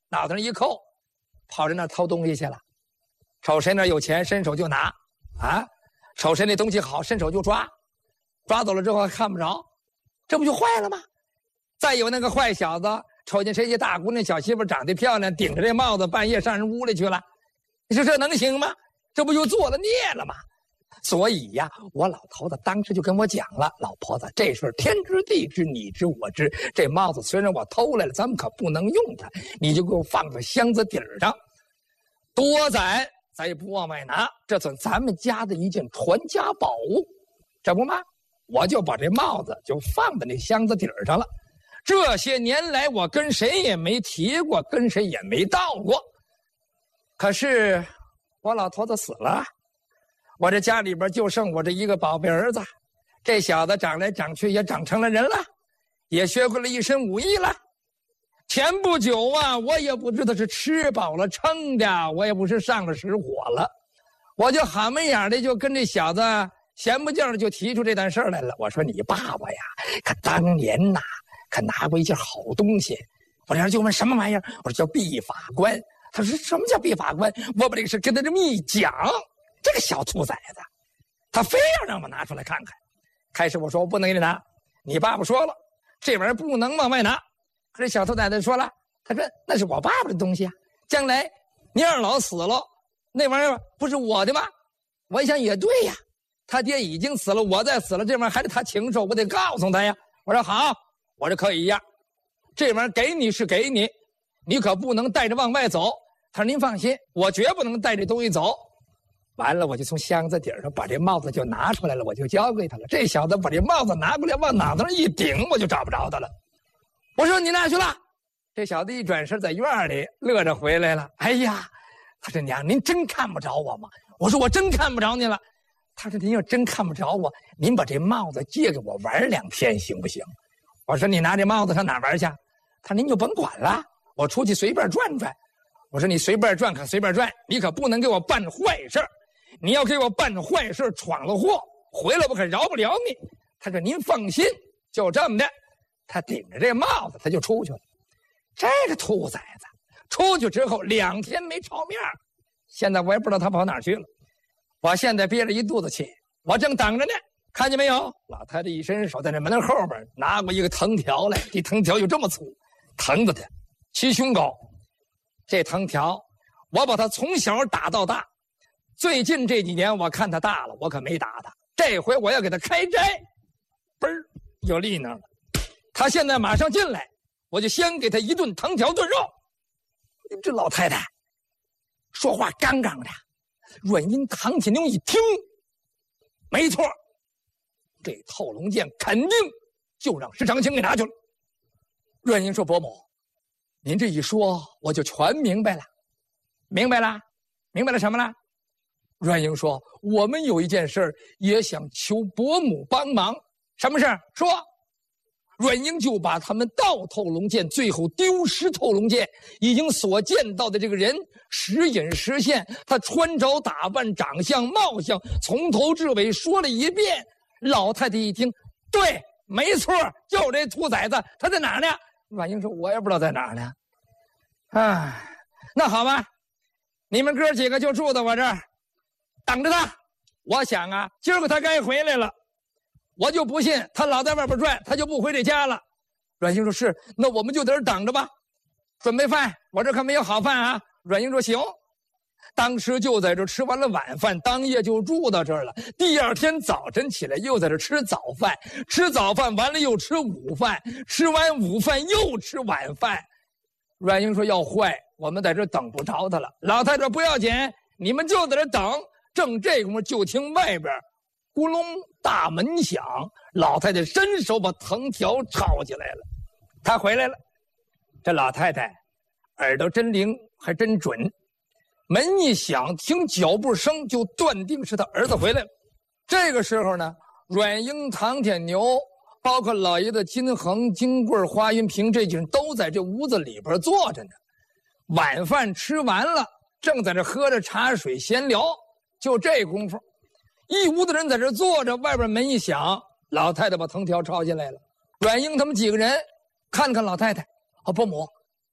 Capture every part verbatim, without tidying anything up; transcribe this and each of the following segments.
脑袋上一扣，跑着那偷东西去了。瞅谁那有钱，伸手就拿，啊，瞅谁那东西好，伸手就抓，抓走了之后还看不着，这不就坏了吗？再有那个坏小子，瞅见谁家大姑娘小媳妇长得漂亮，顶着这帽子半夜上人屋里去了，你说这能行吗？这不就做了孽了吗？所以呀，我老头子当时就跟我讲了，老婆子，这事天知地知，你知我知。这帽子虽然我偷来了，咱们可不能用它，你就给我放在箱子底儿上，多攒，咱也不往外拿，这算咱们家的一件传家宝物，这不吗？我就把这帽子就放在那箱子底儿上了。这些年来，我跟谁也没提过，跟谁也没道过。可是我老头子死了。我这家里边就剩我这一个宝贝儿子，这小子长来长去也长成了人了，也学会了一身武艺了。前不久啊，我也不知道是吃饱了撑的，我也不是上了实火了，我就喊没眼的就跟这小子闲不劲儿就提出这段事儿来了。我说你爸爸呀，可当年呐，可拿过一件好东西。我这就问什么玩意儿？我说叫秘法官。他说什么叫秘法官？我把这个事跟他这么一讲。这个小兔崽子，他非要让我拿出来看看。开始我说我不能给你拿，你爸爸说了，这玩意儿不能往外拿。可是小兔崽子说了，他说那是我爸爸的东西啊，将来你二老死了，那玩意儿不是我的吗？我一想也对呀，他爹已经死了，我再死了，这玩意儿还得他情受，我得告诉他呀。我说好，我这可以呀，这玩意儿给你是给你，你可不能带着往外走。他说您放心，我绝不能带这东西走。完了，我就从箱子底上把这帽子就拿出来了，我就交给他了。这小子把这帽子拿过来，往脑袋上一顶，我就找不着他了。我说你哪去了？这小子一转身，在院里乐着回来了。哎呀，他说娘，您真看不着我吗？我说我真看不着您了。他说您要真看不着我，您把这帽子借给我玩两天行不行？我说你拿这帽子上哪玩去？他说您就甭管了，我出去随便转转。我说你随便转可随便转，你可不能给我办坏事。你要给我办坏事闯了祸，回来我可饶不了你。他说您放心，就这么的。他顶着这帽子他就出去了。这个兔崽子出去之后两天没朝面，现在我也不知道他跑哪儿去了。我现在憋着一肚子气，我正等着呢，看见没有？老太太一伸手在那门后边拿过一个藤条来，这藤条有这么粗，藤子的齐胸高。这藤条我把它从小打到大，最近这几年我看他大了，我可没打他。这回我要给他开斋，嘣儿有力呢了。他现在马上进来，我就先给他一顿藤条炖肉。这老太太说话杠杠的，阮英、唐铁牛一听，没错，这透龙剑肯定就让石长青给拿去了。阮英说：“伯母，您这一说，我就全明白了。明白了，明白了什么了？”阮英说：“我们有一件事也想求伯母帮忙。什么事？说。”阮英就把他们盗透龙剑，最后丢失透龙剑，已经所见到的这个人时隐时现，他穿着打扮、长相、貌相，从头至尾说了一遍。老太太一听，对，没错，就这兔崽子，他在哪儿呢？阮英说：“我也不知道在哪儿呢。”哎，那好吧，你们哥几个就住在我这儿，等着他。我想啊，今儿个他该回来了。我就不信他老在外边转，他就不回这家了。阮英说：“是，那我们就在这等着吧。准备饭，我这可没有好饭啊。”阮英说：“行。”当时就在这吃完了晚饭，当夜就住到这儿了。第二天早晨起来又在这吃早饭，吃早饭完了又吃午饭，吃完午饭又吃晚饭。阮英说：“要坏，我们在这等不着他了。”老太太不要紧，你们就在这等。正这功夫，就听外边咕隆大门响，老太太伸手把藤条抄起来了。她回来了，这老太太耳朵真灵，还真准。门一响，听脚步声就断定是他儿子回来了。这个时候呢，阮英、唐铁牛，包括老爷子金恒、金贵、花云平这几人都在这屋子里边坐着呢。晚饭吃完了，正在这喝着茶水闲聊。就这功夫，一屋子人在这坐着，外边门一响，老太太把藤条抄下来了。阮英他们几个人看看老太太，啊，伯母，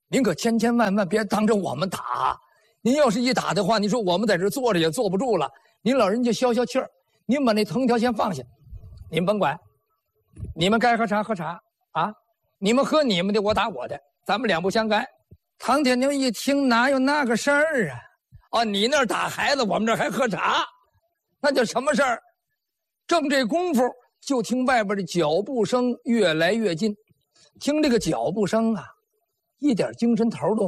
您可千千万万别当着我们打。您要是一打的话，你说我们在这坐着也坐不住了。您老人家消消气儿，您把那藤条先放下，您甭管，你们该喝茶喝茶啊，你们喝你们的，我打我的，咱们两不相干。唐天宁一听，哪有那个事儿啊？哦，你那儿打孩子，我们这儿还喝茶，那叫什么事儿？正这功夫，就听外边的脚步声越来越近，听这个脚步声啊，一点精神头都没有。